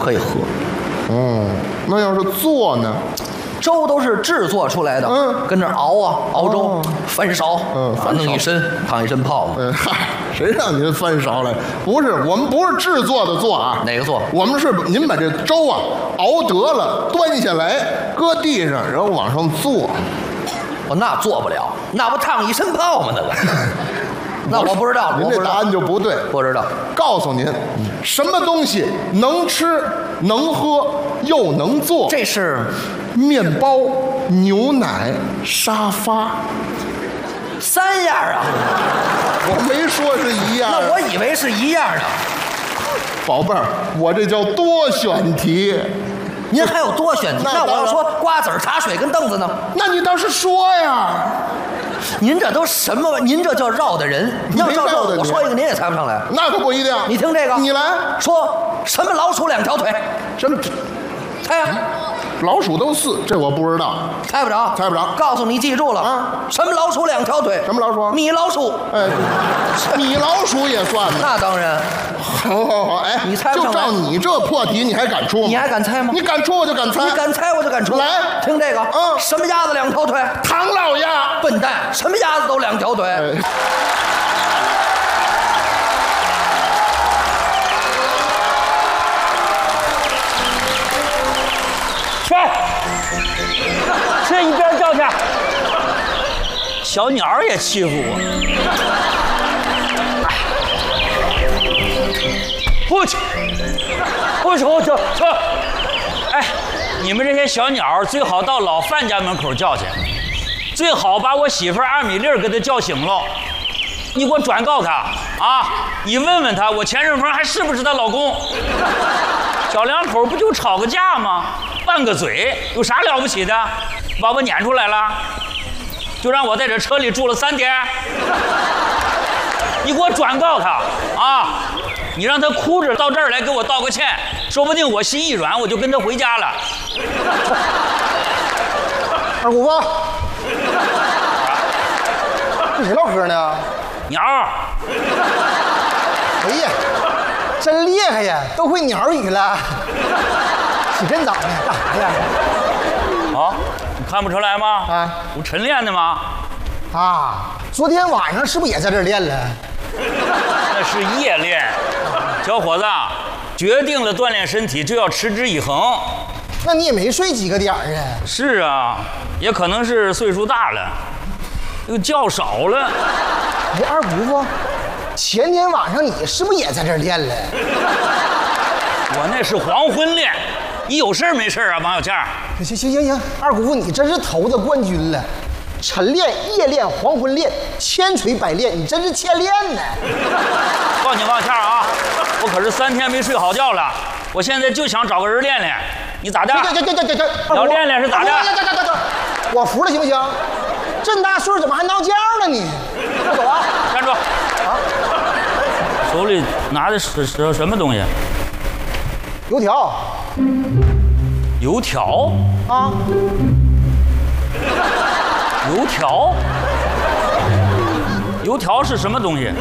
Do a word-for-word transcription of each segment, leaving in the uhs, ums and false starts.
可以喝。 哦，那要是做呢？ 粥都是制作出来的， 嗯， 跟那熬啊，熬粥， 哦、 翻勺， 嗯， 啊，弄一身，烫一身泡嘛。 嗯，嗨，谁让您翻勺来？不是，我们不是制作的做啊。 哪个做？ 我们是您把这粥啊熬得了，端下来，搁地上，然后往上做。 哦，那做不了，那不烫一身泡吗？那个。那我不知道， 您这答案就不对。 不知道。 告诉您，什么东西能吃、能喝又能做？ 这是面包、牛奶、沙发， 三样啊！ 我没说是一样。 那我以为是一样的。 宝贝儿，我这叫多选题。 您还有多选题？那, 那我要说瓜子、茶水跟凳子呢？ 那你倒是说呀！ 您这都什么？您这叫绕的人。您要照着我说一个，您也猜不上来。 那可不一定。 你听这个， 你来说什么老鼠两条腿？ 什么？ 猜呀、啊！ 老鼠都四，这我不知道。 猜不着， 猜不着。 告诉你，记住了啊！什么老鼠两条腿？ 什么老鼠？ 米老鼠。 哎，米老鼠也算呢。 那当然。 好好好，哎， 你猜不上来。 就照你这破题，你还敢出吗？ 你还敢猜吗？ 你敢出我就敢猜。 你敢猜我就敢出。 来， 听这个。 嗯。 什么鸭子两条腿？ 唐老鸭。 笨蛋，什么鸭子都两条腿。哎去，去一边叫去！小鸟也欺负我，不去，不去，不去，去！哎，你们这些小鸟最好到老范家门口叫去，最好把我媳妇二米粒给她叫醒了。你给我转告她啊！你问问她，我钱顺风还是不是她老公？小两口不就吵个架吗？拌个嘴有啥了不起的？把我撵出来了，就让我在这车里住了三天。你给我转告他啊！你让他哭着到这儿来给我道个歉，说不定我心一软，我就跟他回家了。 二姑父，跟谁唠嗑呢？ 鸟。 哎呀，真厉害呀，都会鸟语了。起真早呢，干啥呀？ 啊，你看不出来吗？ 啊， 我晨练的吗？ 啊，昨天晚上是不是也在这儿练了？ 那是夜练。小伙子，决定了锻炼身体就要持之以恒。 那你也没睡几个点儿啊？ 是啊，也可能是岁数大了，这个觉少了。 哎，二姑父，前天晚上你是不是也在这儿练了？ 我那是黄昏练。你有事儿没事儿啊，王小倩？ 行行行行，二姑父你真是头子冠军了，晨练、夜练、黄昏练，千锤百炼，你真是欠练呢。 告诉你王小倩啊，我可是三天没睡好觉了，我现在就想找个人练练，你咋的？ 这这这这这这， 你要练练是咋的？ 这这这这，我服了行不行？这么大岁数怎么还闹觉呢你？快走啊！ 站住！啊！手里拿的是是什么东西？ 油条。 油条啊！ 油条，油条是什么东西？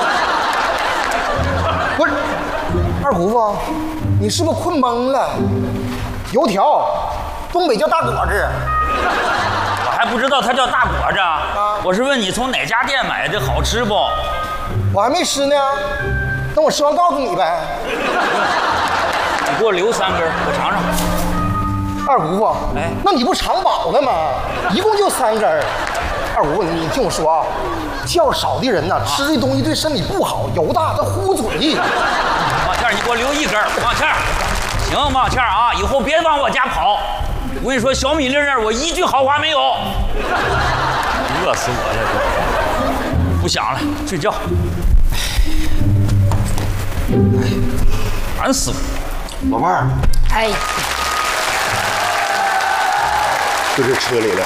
不是，二姑父，你是不是困懵了？油条，东北叫大果子。 我还不知道它叫大果子。 啊！ 我是问你从哪家店买的，好吃不？ 我还没吃呢，等我吃完告诉你呗。 你给我留三根，我尝尝。 二姑父， 哎， 那你不尝饱了吗？一共就三根儿。二姑父，你听我说啊，觉少的人呐、啊，吃这东西对身体不好，油大它糊嘴。 王倩，你给我留一根。王倩，行，王倩啊，以后别往我家跑。我跟你说，小米粒那儿我一句好话没有。饿死我了！不想了，睡觉。哎，烦死我！ 老伴儿， 哎。 就这车里了。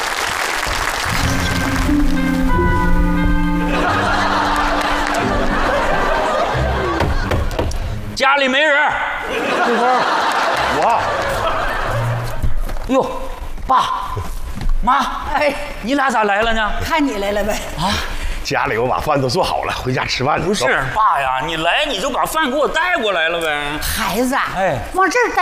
家里没人。 顺风，我。 哟，爸，妈，哎，你俩咋来了呢？ 看你来了呗。 啊， 家里我把饭都做好了，回家吃饭去。 不是，爸呀，你来你就把饭给我带过来了呗。 孩子， 哎， 往这儿带。